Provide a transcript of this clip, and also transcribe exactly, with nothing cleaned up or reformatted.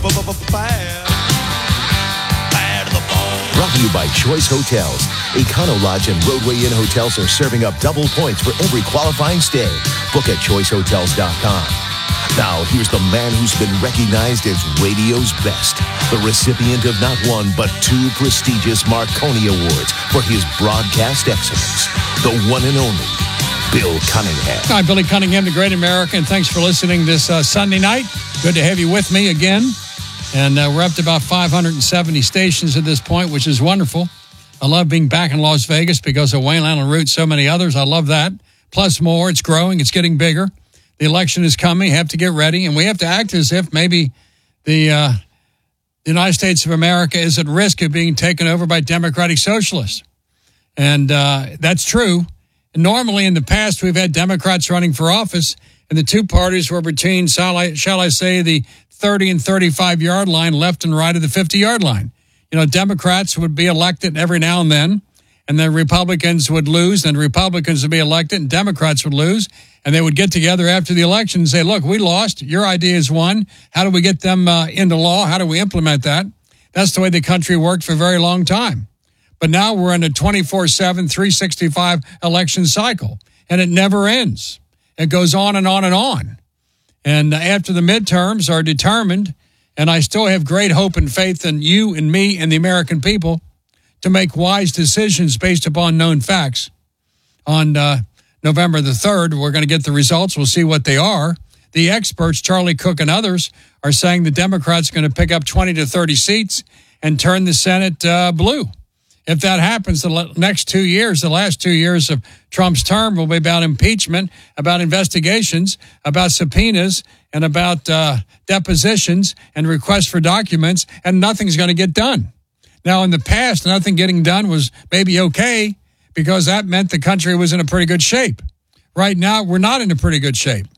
Brought to you by Choice Hotels. Econo Lodge and Roadway Inn hotels are serving up double points for every qualifying stay. Book at choice hotels dot com. Now, here's the man who's been recognized as radio's best, the recipient of not one, but two prestigious Marconi Awards for his broadcast excellence, the one and only Bill Cunningham. Hi, Billy Cunningham, the Great American. Thanks for listening this uh, Sunday night. Good to have you with me again. And uh, we're up to about five hundred seventy stations at this point, which is wonderful. I love being back in Las Vegas because of Wayne Allen Root, so many others. I love that. Plus more, it's growing, it's getting bigger. The election is coming, have to get ready, and we have to act as if maybe the uh, United States of America is at risk of being taken over by democratic socialists. And uh, that's true. And normally in the past, we've had Democrats running for office, and the two parties were between, shall I, shall I say, the thirty and thirty-five yard line, left and right of the fifty yard line. You know, Democrats would be elected every now and then, and the Republicans would lose, and Republicans would be elected, and Democrats would lose, and they would get together after the election and say, look, we lost, your idea is won. How do we get them uh, into law? How do we implement that? That's the way the country worked for a very long time. But now we're in a twenty-four seven, three sixty-five election cycle, and it never ends. It goes on and on and on. And after the midterms are determined, and I still have great hope and faith in you and me and the American people to make wise decisions based upon known facts. On uh, November the third, we're going to get the results. We'll see what they are. The experts, Charlie Cook and others, are saying the Democrats are going to pick up twenty to thirty seats and turn the Senate uh, blue. If that happens, the next two years, the last two years of Trump's term will be about impeachment, about investigations, about subpoenas, and about uh, depositions and requests for documents, and nothing's going to get done. Now, in the past, nothing getting done was maybe okay because that meant the country was in a pretty good shape. Right now, we're not in a pretty good shape.